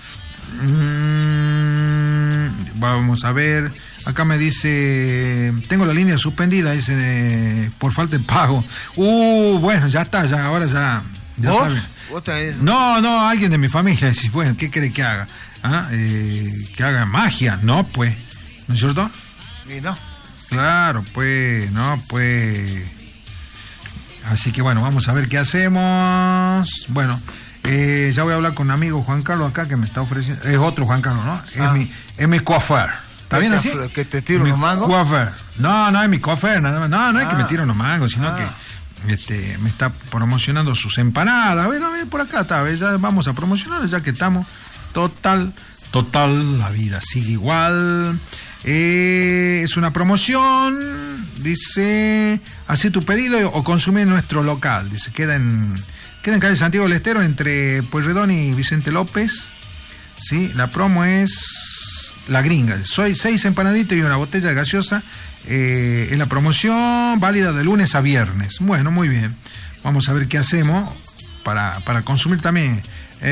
Mm, vamos a ver. Acá me dice, tengo la línea suspendida, dice, eh, por falta de pago. Uh, bueno, ya está, ya, ahora ya. ya ¿Vos? Saben. No, no, alguien de mi familia. Dice, bueno, ¿qué quiere que haga? ¿Ah? Eh, que haga magia. No, pues. ¿No es cierto? Sí, no. Claro, pues, no, pues. Así que bueno, vamos a ver qué hacemos. Bueno, eh, ya voy a hablar con un amigo Juan Carlos acá que me está ofreciendo. Es otro Juan Carlos, ¿no? Es ah. mi, es mi coafer. ¿Está bien así? ¿Que te tiro unos mangos? Coafer. No, no es mi coafer, nada más. No, no es ah. que me tiro unos mangos, sino ah. que Este, me está promocionando sus empanadas. A ver, a ver, por acá está, a ver, ya vamos a promocionar, ya que estamos. Total, total, la vida sigue igual. Eh, es una promoción, dice, hace tu pedido o consume en nuestro local. Dice, queda en, queda en calle Santiago del Estero, entre Pueyrredón y Vicente López. Sí, la promo es la gringa. Soy seis empanaditos y una botella de gaseosa. Eh, en la promoción válida de lunes a viernes. Bueno, muy bien. Vamos a ver qué hacemos para, para consumir también.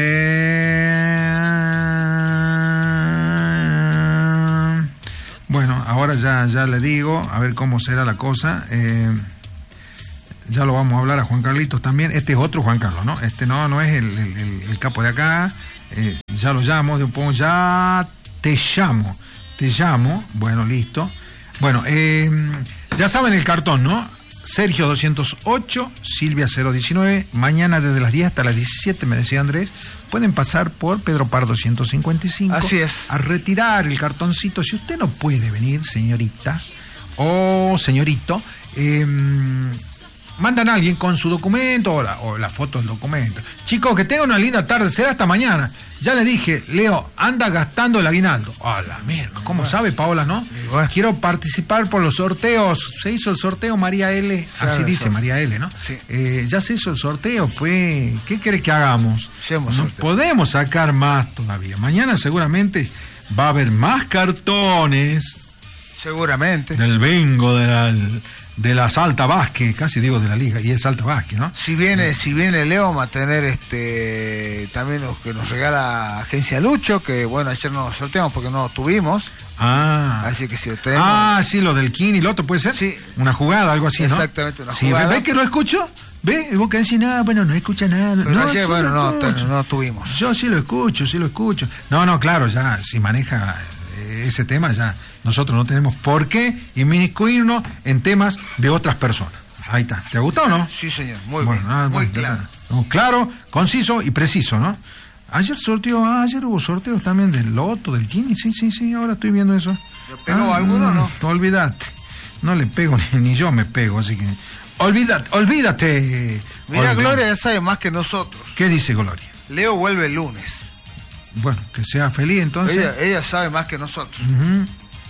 Eh, bueno, ahora ya, ya le digo, a ver cómo será la cosa. Eh, ya lo vamos a hablar a Juan Carlitos también. Este es otro Juan Carlos, ¿no? Este no, no es el, el, el capo de acá. Eh, ya lo llamo, después ya te llamo. Te llamo. Bueno, listo. Bueno, eh, ya saben el cartón, ¿no? Sergio doscientos ocho, Silvia cero diecinueve, mañana desde las diez hasta las diecisiete, me decía Andrés, pueden pasar por Pedro Pardo ciento cincuenta y cinco. Así es. A retirar el cartoncito. Si usted no puede venir, señorita o señorito, eh, mandan a alguien con su documento o la, o la foto del documento. Chicos, que tengan una linda tarde, será hasta mañana. Ya le dije, Leo, anda gastando el aguinaldo. A la mierda, ¿cómo bueno. sabe Paola, no? Bueno. Quiero participar por los sorteos. Se hizo el sorteo María L. Claro, así dice eso. María L, ¿no? Sí. Eh, ya se hizo el sorteo, pues. ¿Qué quiere que hagamos? No sorteo. Podemos sacar más todavía. Mañana seguramente va a haber más cartones. Seguramente. Del bingo de la... de la Salta Vázquez, casi digo de la liga, y es Salta Vázquez, ¿no? Si viene, eh. si viene Leo, vamos a tener este también los que nos regala Agencia Lucho, que bueno, ayer no sorteamos porque no tuvimos. Ah. Así que si tenemos... Ah, sí, lo del King y lo otro, ¿puede ser? Sí. Una jugada, algo así, ¿no? Exactamente, una sí, jugada. ¿ves que lo escucho? ¿Ves? Y vos que decís nada, bueno, no escucha nada. Pero no, ayer, sí bueno, no, no tuvimos. Yo sí lo escucho, sí lo escucho. No, no, claro, ya, si maneja ese tema, ya... Nosotros no tenemos por qué inmiscuirnos en temas de otras personas. Ahí está. ¿Te ha gustado o no? Sí, señor. Muy bueno, bien. Nada, muy bueno, claro. No, claro, conciso y preciso, ¿no? Ayer sorteó, ah, ayer hubo sorteos también del Loto, del Kini. Sí, sí, sí, ahora estoy viendo eso. ¿Le pegó ah, alguno o no? Olvídate. No le pego, ni, ni yo me pego, así que... Olvídate, olvídate. Mira, olvídate. Gloria ya sabe más que nosotros. ¿Qué dice Gloria? Leo vuelve el lunes. Bueno, que sea feliz entonces. Ella, ella sabe más que nosotros. Uh-huh.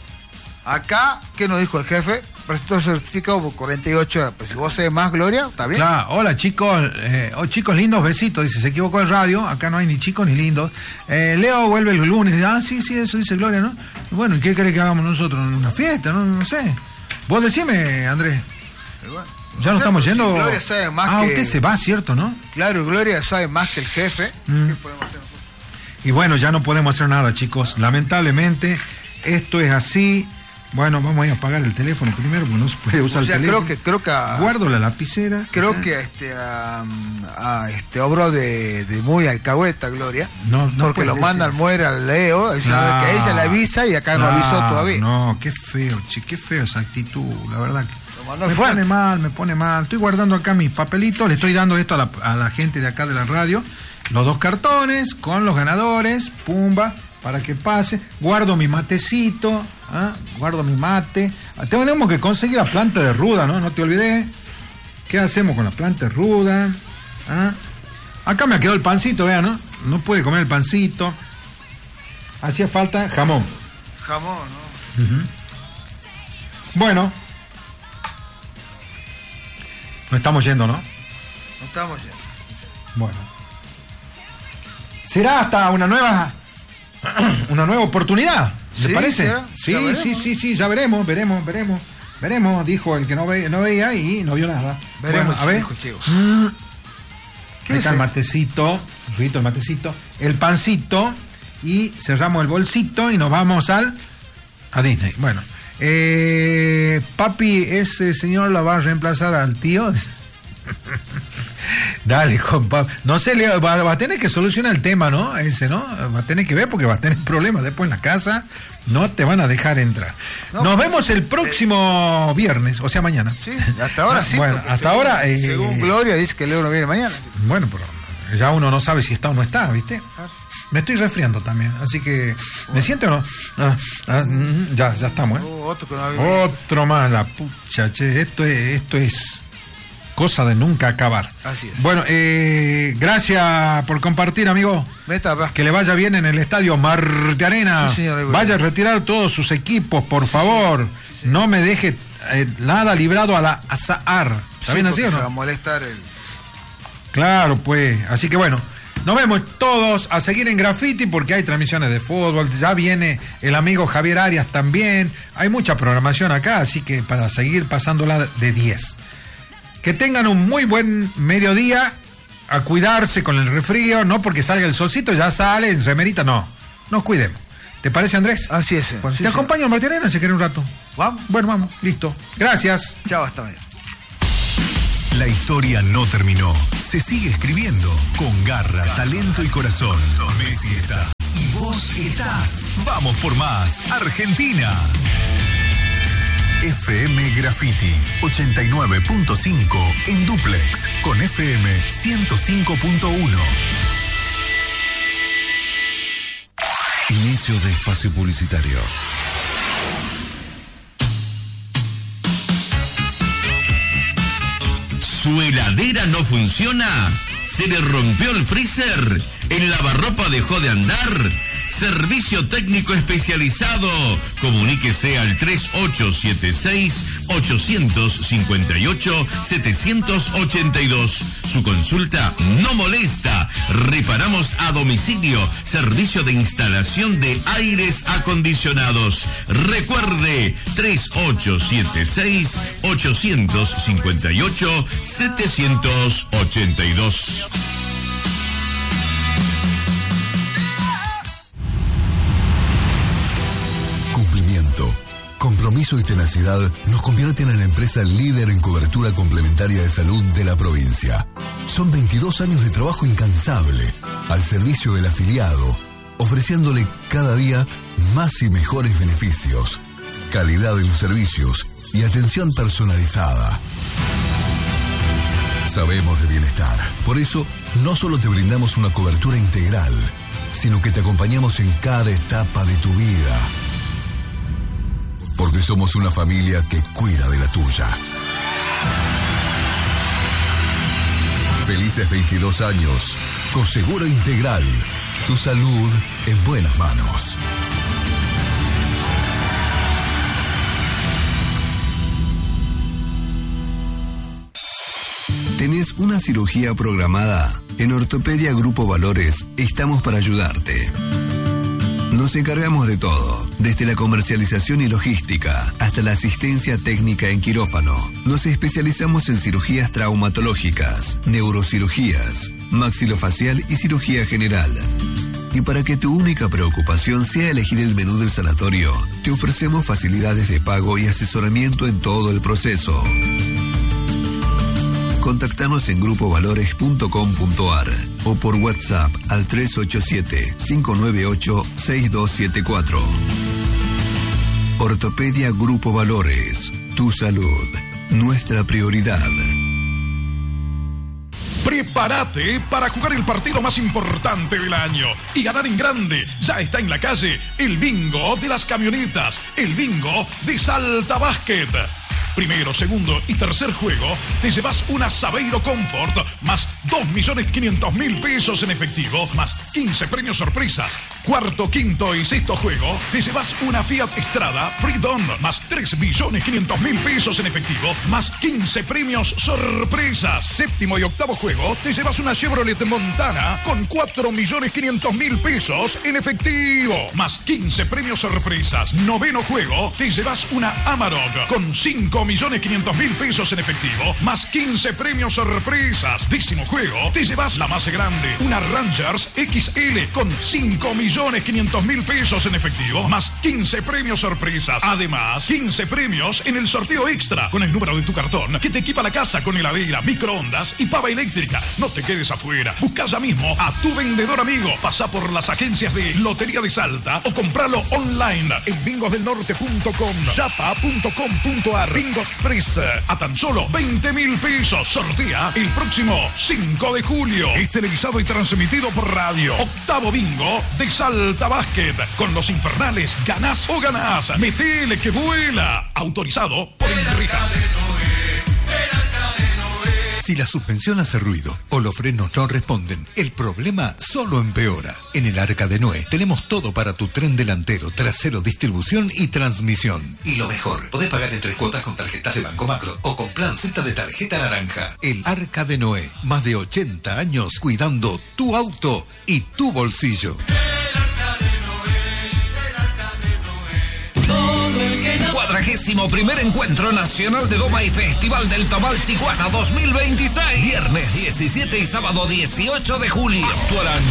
Acá, ¿qué nos dijo el jefe? Presentó el certificado por cuarenta y ocho horas. Pues si vos sabés más, Gloria, ¿está bien? Claro, hola chicos, eh, oh, chicos lindos, besitos. Dice, se equivocó el radio, acá no hay ni chicos ni lindos. Eh, Leo vuelve el lunes. Ah, sí, sí, eso dice Gloria, ¿no? Bueno, ¿y qué querés que hagamos nosotros? ¿Una fiesta? No, no sé. Vos decime, Andrés. Bueno, ya no, no sé, estamos yendo. Si Gloria sabe más ah, que... usted se va, ¿cierto, no? Claro, Gloria sabe más que el jefe. Mm. ¿Qué podemos hacer nosotros? Y bueno, ya no podemos hacer nada, chicos. Lamentablemente, esto es así. Bueno, vamos a ir a apagar el teléfono primero, porque no se puede usar o sea, el teléfono. Creo que, creo que a, guardo la lapicera. Creo acá. que este, a, a este obró de, de muy alcahueta, Gloria. No, no porque lo manda al muere al Leo, Claro, que ella le avisa y acá claro, no avisó todavía. No, qué feo, che, qué feo esa actitud, la verdad que Lo mandó al me fuerte. pone mal, me pone mal. Estoy guardando acá mis papelitos, le estoy dando esto a la, a la gente de acá de la radio, los dos cartones con los ganadores, pumba, para que pase. Guardo mi matecito, ¿ah? guardo mi mate. Tenemos que conseguir la planta de ruda, ¿no? No te olvides. ¿Qué hacemos con la planta de ruda? ¿Ah? Acá me ha quedado el pancito, vean, ¿no? No puede comer el pancito. Hacía falta jamón. Jamón, ¿no? Uh-huh. Bueno. No estamos yendo, ¿no? No estamos yendo. Bueno. Será hasta una nueva una nueva oportunidad, ¿le ¿Sí? parece? ¿Será? Sí, Ya veremos. sí, sí, sí, ya veremos, veremos, veremos. Veremos, dijo el que no, ve, no veía y no vio nada. Veremos, Bueno, a ver. dijo el chico. Mm. ¿Qué Ahí es está el eso? matecito, ruidito el matecito, el pancito y cerramos el bolsito y nos vamos al a Disney. Bueno, eh, papi, ese señor lo va a reemplazar al tío. Dale, compa. No sé, Leo, va, va a tener que solucionar el tema, ¿no? Ese, ¿no? Va a tener que ver porque va a tener problemas después en la casa. No te van a dejar entrar. No, Nos pues, vemos el próximo viernes, o sea, mañana. Sí, hasta ahora sí. Bueno, porque hasta según- ahora, eh, según Gloria dice que Leo no viene mañana. Bueno, pero ya uno no sabe si está o no está, ¿viste? Me estoy resfriando también, así que... ¿Me siente o no? Ah, ah, mm, ya, ya estamos, ¿eh? Oh, otro que no había Otro más, la pucha, che, esto es, esto es cosa de nunca acabar. Así es. Bueno, eh, gracias por compartir, amigo. Meta, va. Que le vaya bien en el estadio Mar de Arena. Sí, señor, ahí voy. Vaya a retirar todos sus equipos, por favor. No me deje eh, nada librado a la azar. ¿Está Sí, bien así porque o se va a no? molestar el... Claro, pues. Así que bueno, nos vemos todos a seguir en Graffiti porque hay transmisiones de fútbol. Ya viene el amigo Javier Arias también. Hay mucha programación acá, así que para seguir pasándola de diez. Que tengan un muy buen mediodía. A cuidarse con el resfrío, no porque salga el solcito, ya sale en remerita, no. Nos cuidemos. ¿Te parece, Andrés? Así es. Bueno, sí, te sí. acompaño a Martín Arena si querés un rato. Vamos. Bueno, vamos, listo. Gracias. Chao, hasta mañana. La historia no terminó. Se sigue escribiendo con garra, talento y corazón. Messi está. Y vos estás. Vamos por más. Argentina. F M Graffiti ochenta y nueve punto cinco en dúplex con F M ciento cinco punto uno. Inicio de espacio publicitario. ¿Su heladera no funciona? ¿Se le rompió el freezer? ¿El lavarropa dejó de andar? Servicio técnico especializado. Comuníquese al tres ocho siete seis, ocho cinco ocho, siete ocho dos. Su consulta no molesta. Reparamos a domicilio. Servicio de instalación de aires acondicionados. Recuerde, tres ocho siete seis, ocho cinco ocho, siete ocho dos. Cumplimiento, compromiso y tenacidad nos convierten en la empresa líder en cobertura complementaria de salud de la provincia. Son veintidós años de trabajo incansable al servicio del afiliado, ofreciéndole cada día más y mejores beneficios, calidad en los servicios y atención personalizada. Sabemos de bienestar, por eso no solo te brindamos una cobertura integral, sino que te acompañamos en cada etapa de tu vida. Porque somos una familia que cuida de la tuya. Felices veintidós años. Con Seguro Integral. Tu salud en buenas manos. ¿Tenés una cirugía programada? En Ortopedia Grupo Valores estamos para ayudarte. Nos encargamos de todo, desde la comercialización y logística hasta la asistencia técnica en quirófano. Nos especializamos en cirugías traumatológicas, neurocirugías, maxilofacial y cirugía general. Y para que tu única preocupación sea elegir el menú del sanatorio, te ofrecemos facilidades de pago y asesoramiento en todo el proceso. Contactanos en grupo valores punto com punto a r o por WhatsApp al tres ocho siete, cinco nueve ocho, seis dos siete cuatro. Ortopedia Grupo Valores. Tu salud, nuestra prioridad. Prepárate para jugar el partido más importante del año y ganar en grande. Ya está en la calle el bingo de las camionetas, el bingo de Salta Basket. Primero, segundo y tercer juego, te llevas una Sabeiro Comfort más dos millones quinientos mil pesos en efectivo, más quince premios sorpresas. Cuarto, quinto y sexto juego, te llevas una Fiat Strada Freedom más tres millones quinientos mil pesos en efectivo, más quince premios sorpresas. Séptimo y octavo juego, te llevas una Chevrolet Montana con cuatro millones quinientos mil pesos en efectivo, más quince premios sorpresas. Noveno juego, te llevas una Amarok con cinco millones quinientos mil pesos en efectivo, más quince premios sorpresas. Décimo juego, te llevas la más grande, una Rangers X L con cinco millones quinientos mil pesos en efectivo, más quince premios sorpresas. Además, quince premios en el sorteo extra con el número de tu cartón que te equipa la casa con heladera, microondas y pava eléctrica. No te quedes afuera. Busca ya mismo a tu vendedor amigo. Pasa por las agencias de Lotería de Salta o compralo online en bingosdelnorte punto com, chapa punto com punto a r. Bingo Express a tan solo veinte mil pesos. Sortea el próximo cinco de julio. Es televisado y transmitido por radio. Octavo bingo de Salta Basket. Con los infernales ganás o ganás. Metele que vuela. Autorizado por Inrija. Si la suspensión hace ruido o los frenos no responden, el problema solo empeora. En el Arca de Noé tenemos todo para tu tren delantero, trasero, distribución y transmisión. Y lo mejor, podés pagar en tres cuotas con tarjetas de Banco Macro o con plan Z de tarjeta naranja. El Arca de Noé, más de ochenta años cuidando tu auto y tu bolsillo. Cuadragésimo primer Encuentro Nacional de Doma y Festival del Tamal Chihuahua dos mil veintiséis. Viernes diecisiete y sábado dieciocho de julio. Actuarán